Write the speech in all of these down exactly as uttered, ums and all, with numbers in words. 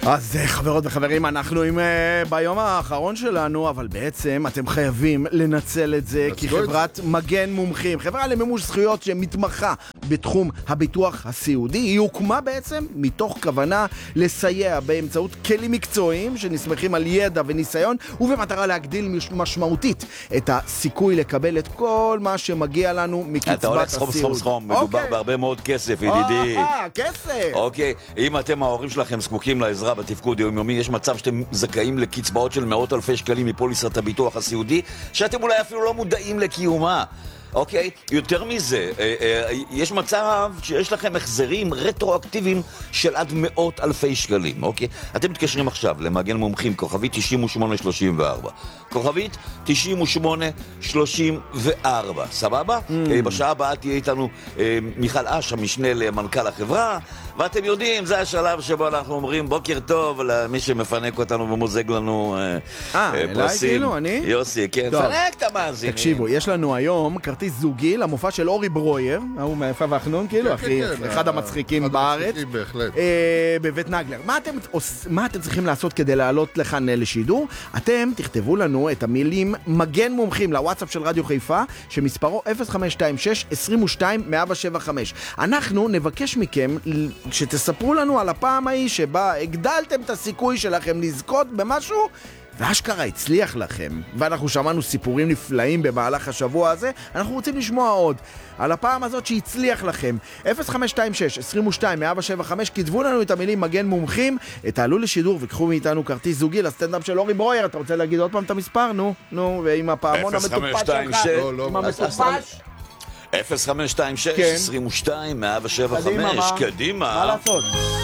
אז חברות וחברים, אנחנו עם uh, ביום האחרון שלנו, אבל בעצם אתם חייבים לנצל את זה כחברת מגן מומחים, חברה למימוש זכויות שמתמחה בתחום הביטוח הסיעודי. היא הוקמה בעצם מתוך כוונה לסייע באמצעות כלים מקצועיים שנסמכים על ידע וניסיון, ובמטרה להגדיל משמעותית את הסיכוי לקבל את כל מה שמגיע לנו מקצבת הסיעוד. אתה הולך סכום סכום סכום, מדובר בהרבה מאוד כסף, ידידי. אה, כסף! אוקיי, אם אתם ההורים שלכם זקוקים לעזרה בתפקוד יומיומי, יש מצב שאתם זכאים לקצבאות של מאות אלפי שקלים מפוליסת הביטוח הסיעודי, שאתם אולי אפילו לא מודעים לקיומה. אוקיי, יותר מזה, יש מצב שיש לכם החזרים רטרואקטיביים של עד מאות אלפי שקלים, אוקיי? אתם מתקשרים עכשיו למגן מומחים, כוכבית תשעים ושמונה שלושים וארבע. כוכבית תשעים ושמונה שלושים וארבע, סבבה? בשעה הבאה תהיה איתנו מיכל אש, המשנה למנכ"ל החברה, ואתם יודעים, זה השלב שבו אנחנו אומרים בוקר טוב למי שמפנק אותנו ומוזג לנו פרסים. אה, אליי כאילו, אני? יוסי, כן, פנק את המאזינים. תקשיבו, יש לנו היום כרטיס זוגי למופע של אורי ברויר, הוא מהיפה והחנון, כאילו, אחד המצחיקים בארץ, בבית נגלר. מה אתם צריכים לעשות כדי לעלות לכאן לשידור? אתם תכתבו לנו את המילים מגן מומחים לוואטסאפ של רדיו חיפה, שמספרו אפס חמש שתיים שש עשרים ושתיים מאה שבעים וחמש. אנחנו נבקש מכם שתספרו לנו על הפעם ההיא שבה הגדלתם את הסיכוי שלכם לזכות במשהו, ואשכרה הצליח לכם, ואנחנו שמענו סיפורים נפלאים במהלך השבוע הזה. אנחנו רוצים לשמוע עוד על הפעם הזאת שהצליח לכם. אפס חמש שתיים שש עשרים ושתיים מאה שבעים וחמש, כתבו לנו את המילים מגן מומחים, תעלו לשידור וקחו מאיתנו כרטיס זוגי לסטנדאפ של אורי ברויר. אתה רוצה להגיד עוד פעם את המספר? נו, נו, ועם הפעמון המטופש שלך, עם המטופש. אפס חמש שתיים שש עשרים ושתיים מאה שבעים וחמש, קדימה. מה לעשות?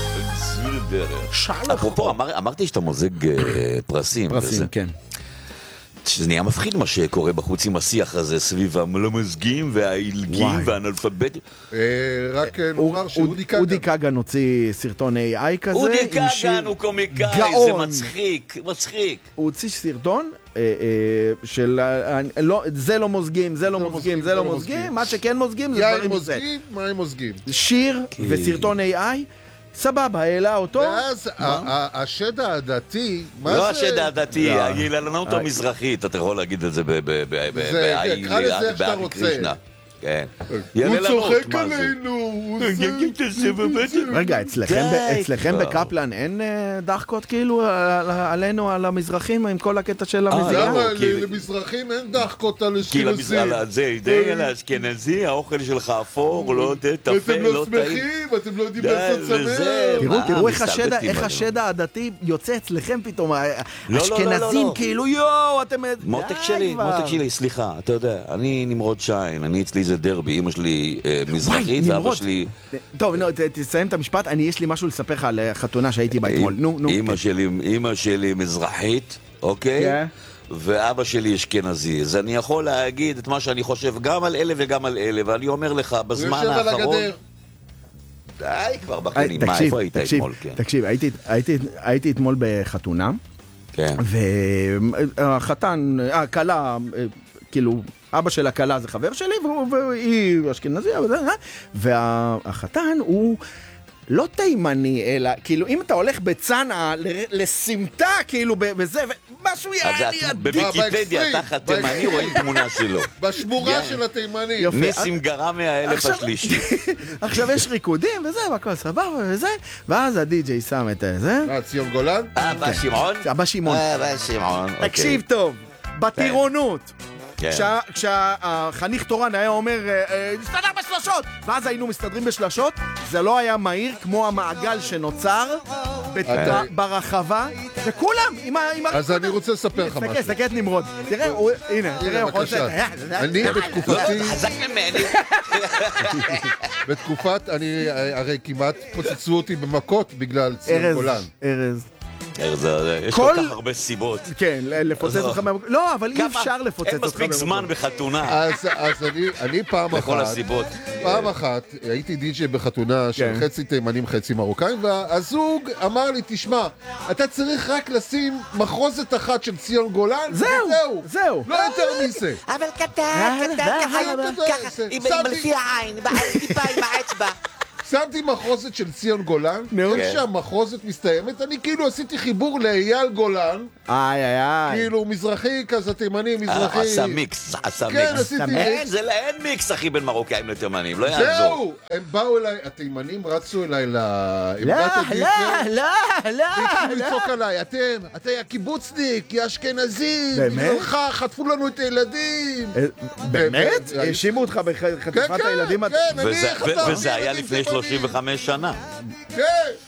אפרופו, אמרתי שאתה מוזג פרסים. פרסים, כן. שזה נהיה מפחיד מה שקורה בחוץ עם השיח הזה סביב המלמזגים והאילגים והאנלפביתים. רק נאמר שאודי קאגן הוציא סרטון איי איי כזה. אודי קאגן הוא קומיקאי, זה מצחיק, מצחיק. הוא הוציא סרטון של זה לא מוזגים, זה לא מוזגים, זה לא מוזגים, מה שכן מוזגים זה דברים מזה. מה הם מוזגים? שיר וסרטון איי איי, סבבה, העלה אותו. ואז השד העדתי, לא השד העדתי, היללנות המזרחית, אתה יכול להגיד את זה בארי קרישנה. הוא צוחק עלינו. רגע, אצלכם בקפלן אין דחקות כאילו עלינו, על המזרחים, עם כל הקטע של המזיעה? למה למזרחים אין דחקות על אשכנזים? זה די על האשכנזי, האוכל שלך אפור, לא תפל, אתם לא שמחים, אתם לא יודעים לעשות שמח. תראו, תראו איך השד העדתי יוצא אצלכם פתאום, אשכנזים כאילו יואו, אתם... מותק שלי, מותק שלי, סליחה, אתה יודע, אני נמרוד שיין, אני אצלי זה דרבי, אמא שלי מזרחית ואבא שלי... טוב, תסיים את המשפט, אני יש לי משהו לספר לך על חתונה שהייתי בה אתמול. אמא שלי מזרחית, אוקיי? ואבא שלי אשכנזי. אז אני יכול להגיד את מה שאני חושב גם על אלה וגם על אלה, ואני אומר לך, בזמן האחרון... די כבר בכנים, מה, איפה היית אתמול? תקשיב, הייתי אתמול בחתונה, והחתן, הקלה, כאילו... אבא של הקלה זה חבר שלי, והיא אשכנזי, והחתן הוא לא תימני, אלא, כאילו, אם אתה הולך בצנעה לסמטה, כאילו, בזה, משהו יעני עדיף. בוויקיפדיה, תחת תימני, רואים תמונה שלו. בשמורה של התימני. ניסים גרם מהאלף השלישי. עכשיו יש ריקודים, וזה, והכל סבבה, וזה, ואז הדי-ג'יי שם את זה. אה, ציון גולן? אבא שמעון? אבא שמעון. אבא שמעון. תקשיב טוב, בטירונות. כשהחניך תורן היה אומר נסתדר בשלשות, ואז היינו מסתדרים בשלשות, זה לא היה מהיר כמו המעגל שנוצר ברחבה, וכולם אז אני רוצה לספר לך משהו. תסתכל את נמרוד, תראה, הנה, תראה, אני בתקופתי חזק ממני בתקופת, אני הרי כמעט פוצצו אותי במכות בגלל ציון גולן. ארז יש כל כך הרבה סיבות. כן, לפוצץ אותך מהמקום. לא, אבל אי אפשר לפוצץ אותך מהמקום. אין מספיק זמן בחתונה. אז אני פעם אחת, לכל הסיבות. פעם אחת, הייתי די-ג'יי בחתונה של חצי תימנים, חצי מרוקאים, והזוג אמר לי, תשמע, אתה צריך רק לשים מחרוזת אחת של ציון גולן, זהו, זהו. לא יותר מזה. אבל קטן, קטן, ככה, עם לפי העין, טיפה עם האצבע. שמתי מחרוזת של ציון גולן, איך שהמחרוזת מסתיימת, אני כאילו עשיתי חיבור לאייל גולן. איי, איי, איי. כאילו מזרחי כזה, תימני, מזרחי. עשה מיקס, עשה מיקס. כן, עשיתי מיקס. אין מיקס, אחי, בין מרוקאים לתימנים, לא יעזור. זהו, הם באו אליי, התימנים רצו אליי ל... לא, לא, לא, לא. והתחילו לצעוק עליי, אתם, אתה יא קיבוצניק, יא אשכנזים. באמת? חטפו לנו את הילדים. באמת? האשימו אותך בחטיפת הילדים? כן, כן, אני חטפתי. וזה היה לפני שלושים וחמש שנה. כן.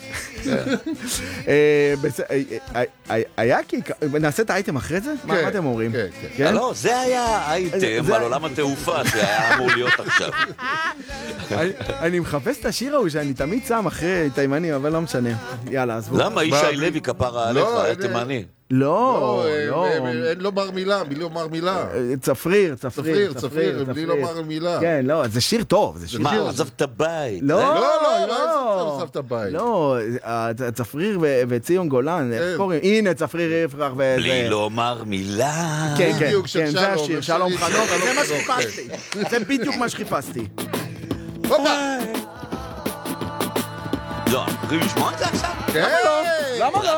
היה כי... נעשה את האייטם אחרי זה? מה אתם אומרים? כן, כן. לא, זה היה האייטם על עולם התעופה שהיה אמור להיות עכשיו. אני מחפש את השיר ההוא שאני תמיד שם אחרי תימנים, אבל לא משנה. יאללה, עזבו. למה? ישי לוי כפרה עליך, היה תימני. לא, לא. אין לו מר מילה, בלי לומר מילה. צפריר, צפריר. צפריר, צפריר, בלי לומר מילה. כן, לא, זה שיר טוב. זה שיר טוב. מה, עזב את הבית? לא, לא, לא, עזב את הבית. לא, צפריר וציון גולן, איך קוראים? הנה, צפריר יפרח וזה. בלי לומר מילה. כן, כן, כן, זה השיר, שלום חנוך, זה מה שחיפשתי. זה בדיוק מה שחיפשתי. הופה! לא, אנחנו יכולים לשמוע את זה עכשיו? כן! למה לא?